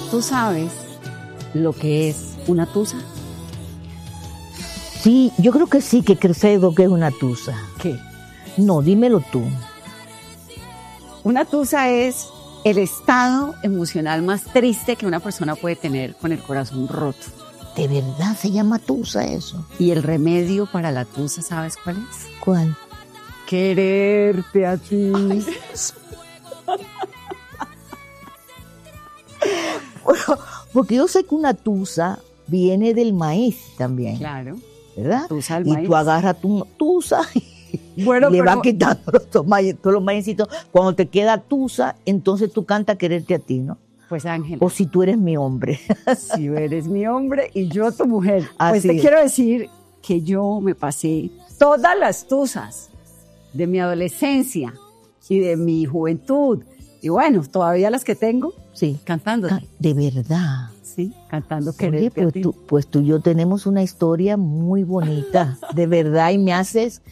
¿Tú sabes lo que es una tusa? Sí, yo creo que sí, que sé lo que es una tusa. ¿Qué? No, dímelo tú. Una tusa es el estado emocional más triste que una persona puede tener con el corazón roto. ¿De verdad se llama tusa eso? Y el remedio para la tusa, ¿sabes cuál es? ¿Cuál? Quererte a ti. Ay, bueno, porque yo sé que una tusa viene del maíz también, Claro. ¿verdad? Tusa del y maíz. tú agarras tu tusa y Bueno, le pero vas quitando todos los maicitos. Cuando te queda tusa, entonces tú cantas quererte a ti, ¿no? pues Ángela, O si tú eres mi hombre. si eres mi hombre y yo tu mujer. Así Pues te es. quiero decir que yo me pasé todas las tusas de mi adolescencia y de mi juventud. Y bueno, todavía las que tengo, Sí. cantando. De verdad. Sí, cantando Oye, quererte a pues ti. pues tú y yo tenemos una historia muy bonita, de verdad, y me haces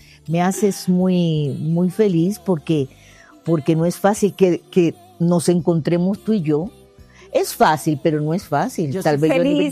muy, muy feliz porque no es fácil que nos encontremos tú y yo. Es fácil, pero no es fácil. Yo Tal estoy vez feliz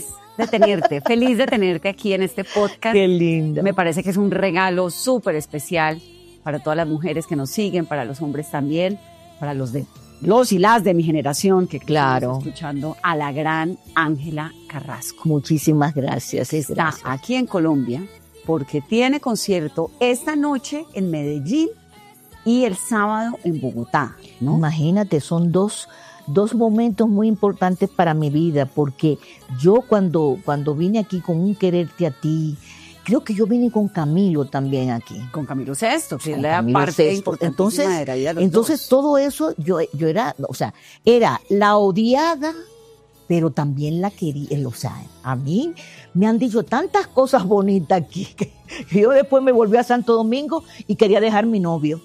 feliz de tenerte aquí en este podcast. Qué linda. Me parece que es un regalo súper especial para todas las mujeres que nos siguen, para los hombres también, para los y las de mi generación que Claro. estamos escuchando a la gran Ángela Carrasco. Muchísimas gracias. Está aquí en Colombia porque tiene concierto esta noche en Medellín y el sábado en Bogotá, ¿no? Imagínate, son dos momentos muy importantes para mi vida, porque yo cuando vine aquí con un quererte a ti, creo que yo vine con Camilo también aquí. Con Camilo Sesto, que es Con la Camilo parte Sesto. importantísima de la vida de los Entonces dos. todo eso yo era, o sea, era la odiada, pero también la quería, o sea, a mí me han dicho tantas cosas bonitas aquí que yo después me volví a Santo Domingo y quería dejar mi novio.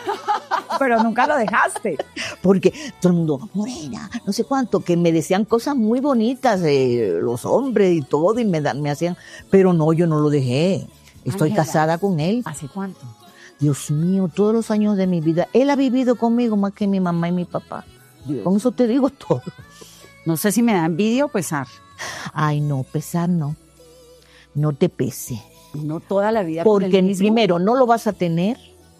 Pero nunca lo dejaste. Porque todo el mundo, morena, no sé cuánto, que me decían cosas muy bonitas, los hombres y todo, y me hacían, pero no, yo no lo dejé. Estoy Ángela, casada con él. ¿hace cuánto? Dios mío, todos los años de mi vida. Él ha vivido conmigo más que mi mamá y mi papá. Dios. Con eso te digo todo. No sé si me da envidia o pesar. Ay, no, pesar no. No te pese. No toda la vida con Porque el mismo. primero no lo vas a tener.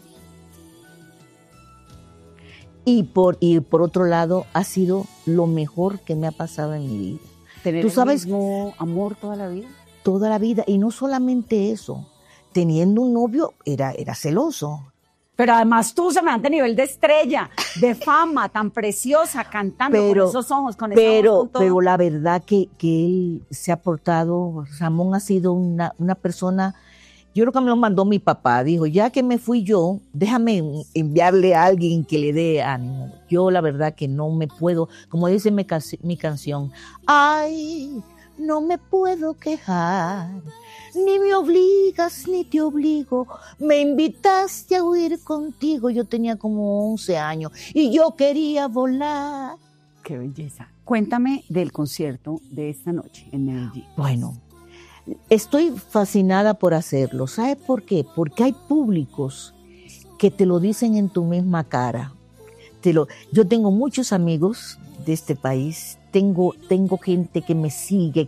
Y por otro lado, ha sido lo mejor que me ha pasado en mi vida. Tener tú el sabes- mismo amor toda la vida. Toda la vida. Y no solamente eso. Teniendo un novio, era celoso. Pero además tú, semejante nivel de estrella, de fama, tan preciosa, cantando Pero- con esos ojos, con esa voz, con todo. Pero la verdad que él se ha portado, Ramón ha sido una persona, yo creo que me lo mandó mi papá, dijo, ya que me fui yo, déjame enviarle a alguien que le dé ánimo. Yo la verdad que no me puedo, como dice mi canción, ay, no me puedo quejar, ni me obligas ni te obligo, me invitaste a huir contigo, yo tenía como 11 años y yo quería volar. Qué belleza. Cuéntame del concierto de esta noche en Medellín. Bueno, estoy fascinada por hacerlo. ¿Sabes por qué? Porque hay públicos que te lo dicen en tu misma cara. Yo tengo muchos amigos de este país, tengo gente que me sigue,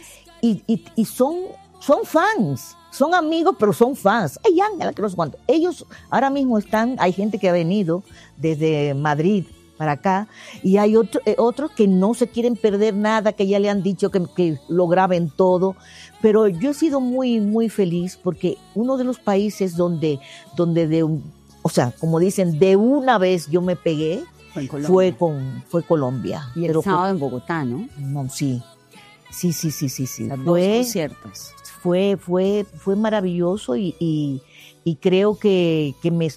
y son fans, son amigos, pero son fans. Ay, Ángela, que no sé cuánto. Ellos ahora mismo hay gente que ha venido desde Madrid para acá, y hay otros que no se quieren perder nada, que ya le han dicho que lo graben todo, pero yo he sido muy, muy feliz porque uno de los países donde o sea, como dicen, de una vez yo me pegué, Fue en Colombia. fue Colombia. Y el Pero sábado en Bogotá, ¿no? no, sí. Sí. Los dos conciertos. Fue maravilloso y creo que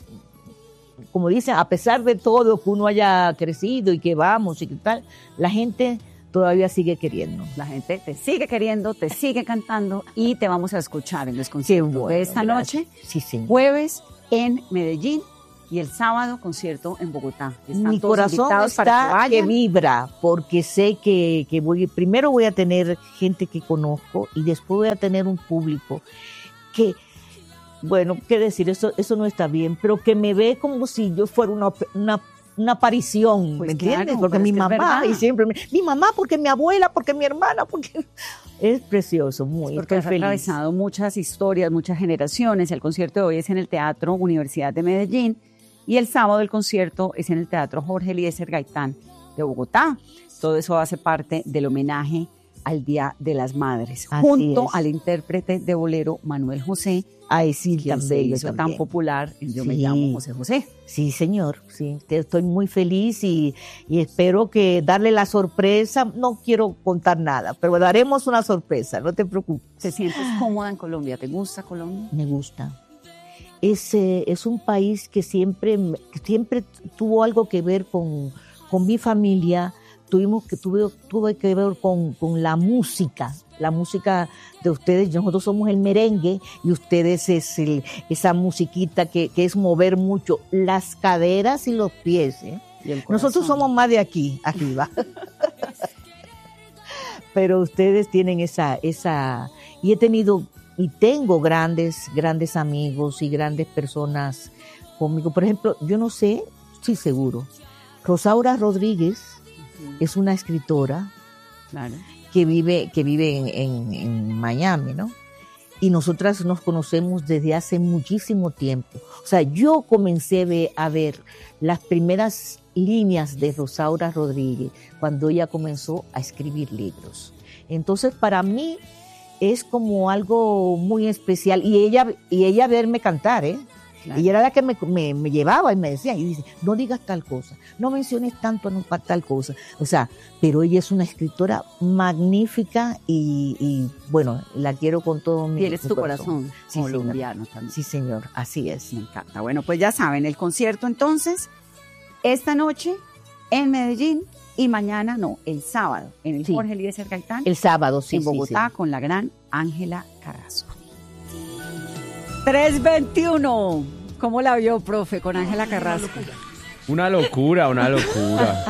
como dicen, a pesar de todo que uno haya crecido y que vamos y que tal, la gente todavía sigue queriendo. La gente te sigue queriendo, te sigue cantando y te vamos a escuchar en los conciertos bueno, de esta gracias. noche, Sí, señor. jueves en Medellín y el sábado concierto en Bogotá. Están Mi todos corazón invitados para que está que vayan. vibra, porque sé que primero voy a tener gente que conozco y después voy a tener un público que, bueno, qué decir, eso no está bien, pero que me ve como si yo fuera una una aparición, Pues ¿me entiendes? claro, Porque pero mi es que es mamá, verdad. y siempre, mi mamá, porque mi abuela, porque mi hermana, porque... Es precioso, muy, Porque has estoy feliz. atravesado muchas historias, muchas generaciones. El concierto de hoy es en el Teatro Universidad de Medellín y el sábado el concierto es en el Teatro Jorge Eliezer Gaitán de Bogotá. Todo eso hace parte del homenaje al Día de las Madres, Así junto es. al intérprete de bolero Manuel José, Ay, sí, quien tan se bello hizo tan también. popular en Yo me Sí. llamo José José. Sí, señor, sí, estoy muy feliz y espero que darle la sorpresa, no quiero contar nada, pero daremos una sorpresa, no te preocupes. ¿Te sientes cómoda en Colombia? ¿Te gusta Colombia? Me gusta. Es un país que siempre tuvo algo que ver con mi familia. Tuve que ver con la música de ustedes. Nosotros somos el merengue y ustedes esa musiquita que es mover mucho las caderas y los pies. Y el Nosotros corazón. somos más de aquí, arriba. Pero ustedes tienen esa, y he tenido y tengo grandes amigos y grandes personas conmigo. Por ejemplo, yo no sé, sí seguro, Rosaura Rodríguez es una escritora Claro. que vive en Miami, ¿no? Y nosotras nos conocemos desde hace muchísimo tiempo. O sea, yo comencé a ver las primeras líneas de Rosaura Rodríguez cuando ella comenzó a escribir libros. Entonces, para mí es como algo muy especial. Y ella verme cantar, ¿eh? Claro. Ella era la que me llevaba y me decía, y dice, no digas tal cosa, no menciones tanto tal cosa. O sea, pero ella es una escritora magnífica y bueno, la quiero con todo mi Tienes tu corazón Sí, colombiano también. Sí, señor, así es. Me encanta. Bueno, pues ya saben, el concierto entonces, esta noche en Medellín y mañana, no, el sábado, en el Sí. Jorge Eliezer Gaitán, El sábado, sí, en sí, Bogotá, sí. con la gran Ángela Carrasco. 321. ¿Cómo la vio, profe, con Ángela Carrasco? Una locura, una locura.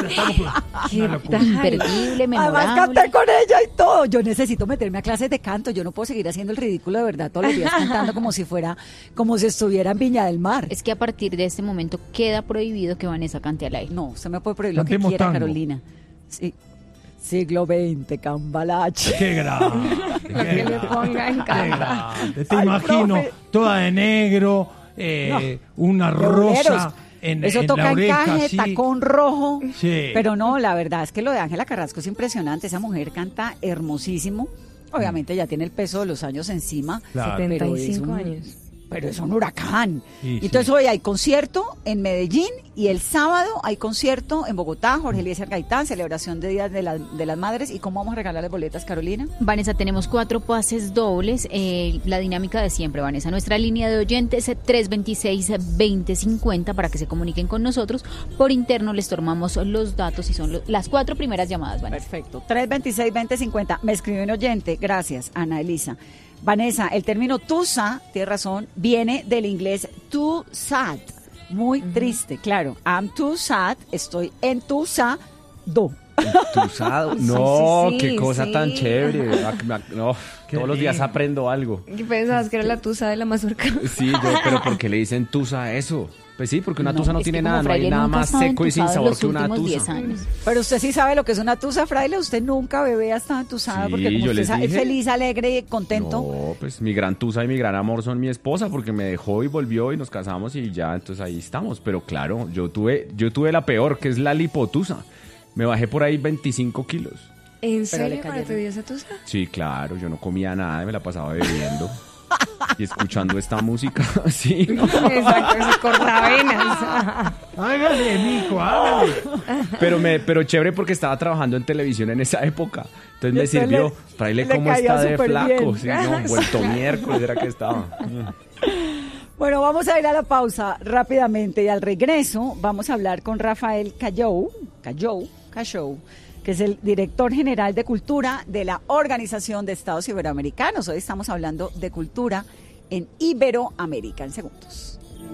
Tan imperdible, Además memorable. canté con ella y todo. Yo necesito meterme a clases de canto. Yo no puedo seguir haciendo el ridículo de verdad todos los días cantando como si estuviera en Viña del Mar. Es que a partir de este momento queda prohibido que Vanessa cante al aire. No, se me puede prohibir lo que Cantemos quiera, tango. Carolina. Sí. Siglo XX, Cambalache. Qué grande. Lo que le ponga en Qué cara. grande. Te Ay, imagino profe. toda de negro, una Boleros. rosa Eso en toca la oreja. encaje, así. tacón rojo. Sí. Pero no, la verdad es que lo de Ángela Carrasco es impresionante. Esa mujer canta hermosísimo. Obviamente ya tiene el peso de los años encima. Claro. pero es 75 un- años. Pero es un huracán. Sí, Y entonces sí. hoy hay concierto en Medellín y el sábado hay concierto en Bogotá, Jorge Eliezer Gaitán, celebración de Días de las Madres. ¿Y cómo vamos a regalarles boletas, Carolina? Vanessa, tenemos 4 pases dobles. La dinámica de siempre, Vanessa. Nuestra línea de oyentes 326-2050 para que se comuniquen con nosotros. Por interno les tomamos los datos y son las 4 primeras llamadas, Vanessa. Perfecto. 326-2050. Me escribe un oyente. Gracias, Ana Elisa. Vanessa, el término tusa, tienes razón, viene del inglés too sad. Muy triste, claro. I'm too sad, estoy entusado. Entusado. No, sí, qué cosa sí. tan chévere. No, Qué todos los días lindo. aprendo algo. ¿Qué pensabas que era la tusa de la mazorca? Sí, pero ¿por qué le dicen tusa a eso? Pues sí, porque una tusa no es que tiene como nada, no hay Fraile nada nunca más estaba seco y sin entusado en sabor los que una últimos 10 tusa. años. Pero usted sí sabe lo que es una tusa, fraile. Usted nunca, bebé, ha estado entusada Sí, porque como yo usted les es dije. feliz, alegre y contento. No, pues mi gran tusa y mi gran amor son mi esposa porque me dejó y volvió y nos casamos y ya, entonces ahí estamos. Pero claro, yo tuve la peor, que es la lipotusa. Me bajé por ahí 25 kilos. ¿En le serio para cayeron. tu día esa tusa? Sí, claro, yo no comía nada y me la pasaba bebiendo y escuchando esta música. Sí. Exacto, ese cortavenas. Hágale, mijo, hágale. Pero chévere porque estaba trabajando en televisión en esa época. Entonces me Entonces sirvió. le Fraile, ¿cómo caía está de súper flaco? bien. Sí, no, vuelto miércoles era que estaba. Bueno, vamos a ir a la pausa rápidamente y al regreso vamos a hablar con Rafael Callou, que es el director general de cultura de la Organización de Estados Iberoamericanos. Hoy estamos hablando de cultura en Iberoamérica en segundos.